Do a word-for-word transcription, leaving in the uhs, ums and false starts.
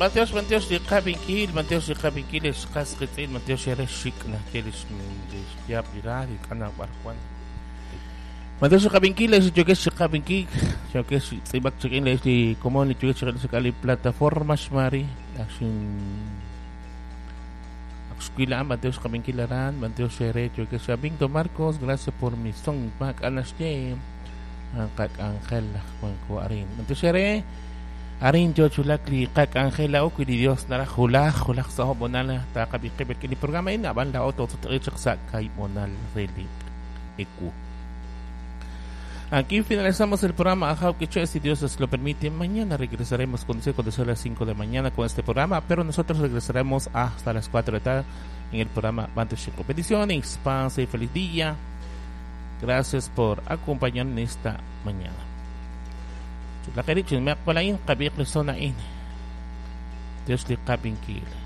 Mateos Mateos de Cabinkil, Mateos de Cabinkil es Casquetil, Mateos era Shikna, que es ya pirad y Cana Barjuan. Mateos de Cabinkil es yo que es Cabinkil, yo que es Tibak Chicken, es de común y yo que es de plataformas Mari, asin Escuela Mateos Cabinkil Aran, Mateos Ere, yo que es Abinto Marcos, gracias por mi song, Mac Anaste, Kak Angela, Juan Coarin. Mateos Ere. Arin jo chulak li kak Angela o kini Dios nara hula hula sa bonal ta kabikibet kini programa ina ban la auto tutrecha sa kay bonal reli eku. Aquí finalizamos el programa Ajau que si Dios nos lo permite. Mañana regresaremos con deseo de las cinco de la mañana con este programa, pero nosotros regresaremos hasta las cuatro de la tarde en el programa Bantu Chico. Bendiciones, paz y feliz día. Gracias por acompañarnos esta mañana. La kerichin me akpalain kabik lesonain. Dios li kabing kil.